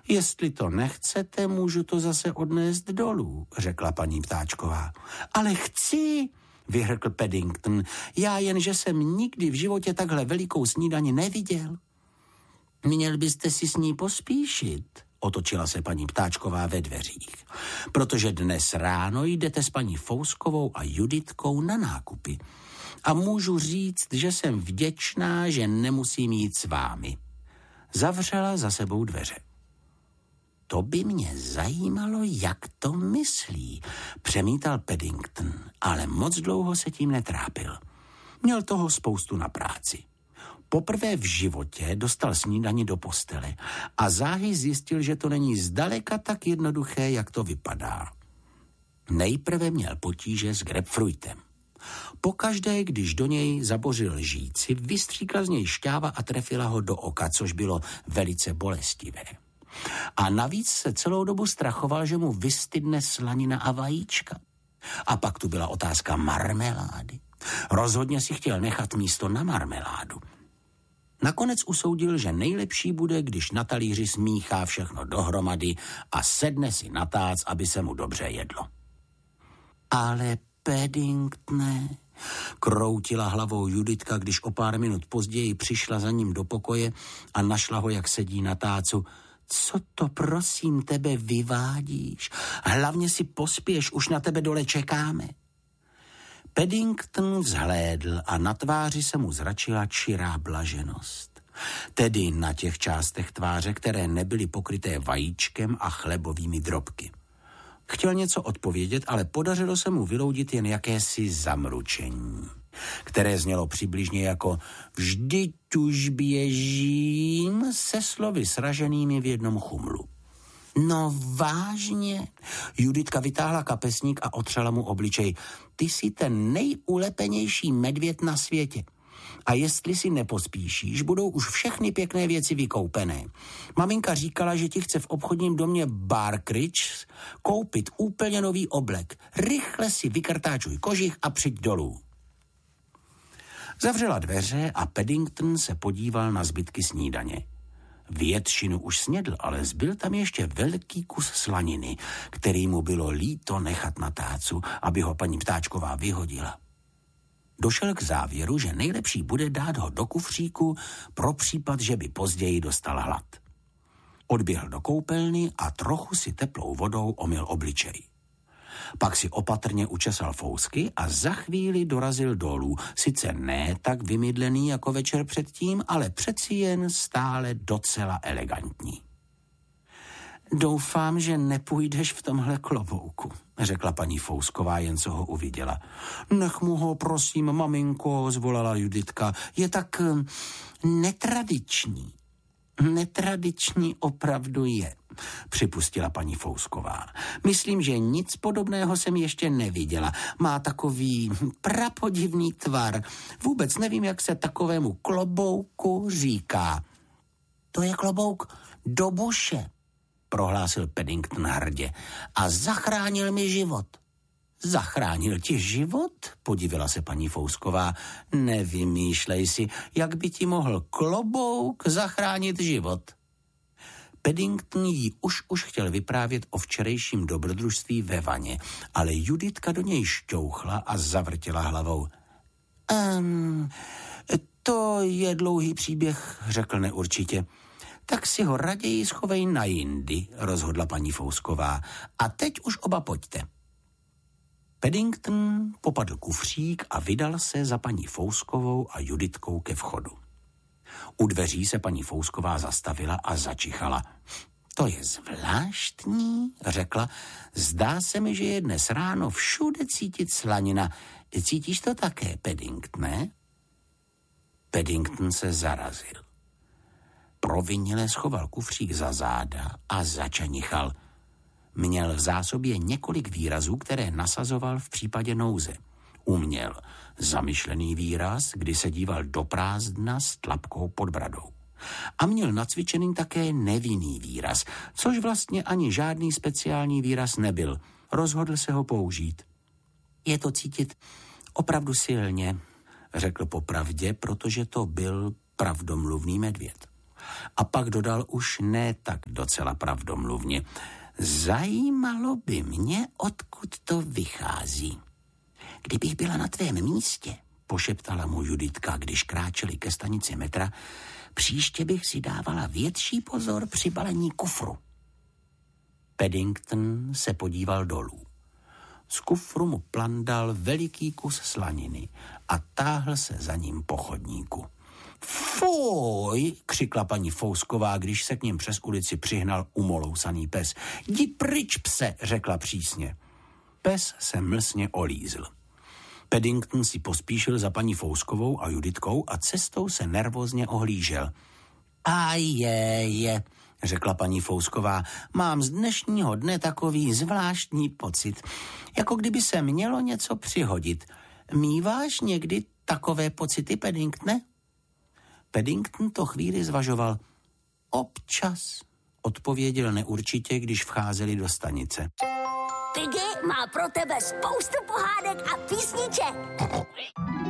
Jestli to nechcete, můžu to zase odnést dolů, řekla paní Ptáčková. Ale chci, vyhrkl Paddington. Já jenže jsem nikdy v životě takhle velikou snídani neviděl. Měl byste si s ní pospíšit, otočila se paní Ptáčková ve dveřích, protože dnes ráno jdete s paní Fouskovou a Juditkou na nákupy. A můžu říct, že jsem vděčná, že nemusím jít s vámi. Zavřela za sebou dveře. To by mě zajímalo, jak to myslí, přemítal Paddington, ale moc dlouho se tím netrápil. Měl toho spoustu na práci. Poprvé v životě dostal snídani do postele a záhy zjistil, že to není zdaleka tak jednoduché, jak to vypadá. Nejprve měl potíže s grapefruitem. Pokaždé, když do něj zabořil lžíci, vystříkla z něj šťáva a trefila ho do oka, což bylo velice bolestivé. A navíc se celou dobu strachoval, že mu vystydne slanina a vajíčka. A pak tu byla otázka marmelády. Rozhodně si chtěl nechat místo na marmeládu. Nakonec usoudil, že nejlepší bude, když na talíři smíchá všechno dohromady a sedne si na tác, aby se mu dobře jedlo. Ale Paddingtone, kroutila hlavou Juditka, když o pár minut později přišla za ním do pokoje a našla ho, jak sedí na tácu. Co to prosím tebe vyvádíš? Hlavně si pospěš, už na tebe dole čekáme. Paddington vzhlédl a na tváři se mu zračila čirá blaženost. Tedy na těch částech tváře, které nebyly pokryté vajíčkem a chlebovými drobky. Chtěl něco odpovědět, ale podařilo se mu vyloudit jen jakési zamručení, které znělo přibližně jako vždyť už běžím se slovy sraženými v jednom chumlu. No vážně, Juditka vytáhla kapesník a otřela mu obličej. Ty jsi ten nejulepenější medvěd na světě. A jestli si nepospíšíš, budou už všechny pěkné věci vykoupené. Maminka říkala, že ti chce v obchodním domě Barkridge koupit úplně nový oblek. Rychle si vykrtáčuj kožich a přijď dolů. Zavřela dveře a Paddington se podíval na zbytky snídaně. Většinu už snědl, ale zbyl tam ještě velký kus slaniny, který mu bylo líto nechat na tácu, aby ho paní Ptáčková vyhodila. Došel k závěru, že nejlepší bude dát ho do kufříku pro případ, že by později dostal hlad. Odběhl do koupelny a trochu si teplou vodou omyl obličej. Pak si opatrně učesal fousky a za chvíli dorazil dolů. Sice ne tak vymydlený jako večer předtím, ale přeci jen stále docela elegantní. Doufám, že nepůjdeš v tomhle klobouku, řekla paní Fousková, jen co ho uviděla. Nech mu ho, prosím, maminko, zvolala Juditka. Je tak netradiční. Netradiční opravdu je, připustila paní Fousková. Myslím, že nic podobného jsem ještě neviděla. Má takový prapodivný tvar. Vůbec nevím, jak se takovému klobouku říká. To je klobouk do buše, prohlásil Paddington hrdě, a zachránil mi život. Zachránil ti život? Podivila se paní Fousková. Nevymýšlej si, jak by ti mohl klobouk zachránit život. Paddington jí už chtěl vyprávět o včerejším dobrodružství ve vaně, ale Juditka do něj šťouchla a zavrtěla hlavou. To je dlouhý příběh, řekl neurčitě. Tak si ho raději schovej na jindy, rozhodla paní Fousková. A teď už oba pojďte. Paddington popadl kufřík a vydal se za paní Fouskovou a Juditkou ke vchodu. U dveří se paní Fousková zastavila a začichala. To je zvláštní, řekla. Zdá se mi, že je dnes ráno všude cítit slanina. Cítíš to také, Paddingtone? Paddington se zarazil. Provinile schoval kufřík za záda a začanichal. Měl v zásobě několik výrazů, které nasazoval v případě nouze. Uměl zamyšlený výraz, kdy se díval do prázdna s tlapkou pod bradou. A měl nacvičený také nevinný výraz, což vlastně ani žádný speciální výraz nebyl. Rozhodl se ho použít. Je to cítit opravdu silně, řekl popravdě, protože to byl pravdomluvný medvěd. A pak dodal už ne tak docela pravdomluvně. Zajímalo by mě, odkud to vychází. Kdybych byla na tvém místě, pošeptala mu Juditka, když kráčeli ke stanici metra, příště bych si dávala větší pozor při balení kufru. Paddington se podíval dolů. Z kufru mu plandal veliký kus slaniny a táhl se za ním po chodníku. Fuj, křikla paní Fousková, když se k ním přes ulici přihnal umolousaný pes. Jdi pryč, pse, řekla přísně. Pes se mlsně olízl. Paddington si pospíšil za paní Fouskovou a Juditkou a cestou se nervózně ohlížel. A je, řekla paní Fousková, mám z dnešního dne takový zvláštní pocit, jako kdyby se mělo něco přihodit. Míváš někdy takové pocity, Paddingtone? Paddington to chvíli zvažoval. Občas, odpověděl neurčitě, když vcházeli do stanice. Piggy má pro tebe spoustu pohádek a písniček.